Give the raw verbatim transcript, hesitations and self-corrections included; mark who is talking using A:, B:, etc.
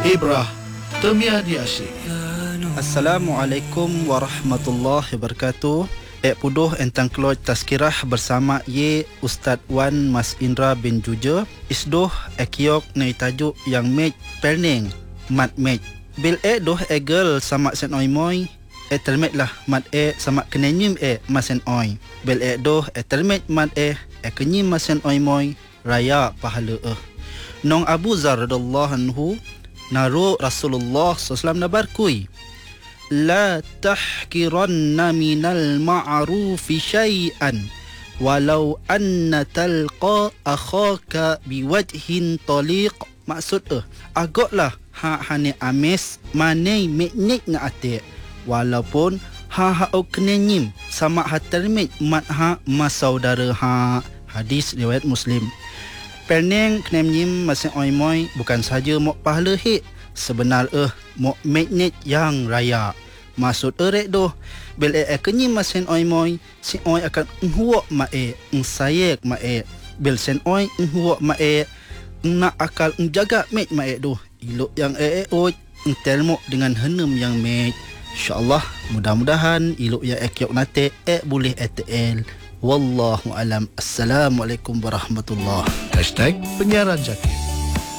A: Ibrah Temiadi Asyik.
B: Assalamualaikum warahmatullahi wabarakatuh. Ek puduh entang keloj tazkirah bersama ye Ustaz Wan Mas Indra bin Juja. Isdoh ekiok nei tajuk yang mej pelning mat mej. Bil e doh egel sama sen oi moy. E termet lah mat e sama kenenyim e masen oi. Bil e doh e termet mat e e kenyim masen oi moy. Raya pahala eh. Nong Abu Zar radhiyallahu anhu naru Rasulullah sallallahu alaihi wasallam nabarkui. La tahkiranna minal ma'rufi syai'an walau anna talqa akhaka biwajhin taliq. Maksud eh agaklah ha hane amis manei meknik nga ate walaupun ha ha o kenenyim sama ha termit mat ha masaudara ha. Hadis riwayat Muslim. Pelneng kenenyim masing oi moy bukan saja mok pahala hik, sebenar eh mok magnet yang raya. Maksud erek doh bel e kenyim masing oi moy si oi akan nghuok ma engsayek ma e bel sen oi nghuok ma e nak akal menjaga mek ma e doh ilok yang e e oi telmok dengan henem yang mek. InsyaAllah mudah-mudahan ilok yang ekyok nate e boleh E T L. Wallahu alam. Assalamualaikum warahmatullahi.
A: Hashtag Penyiaran Zakir.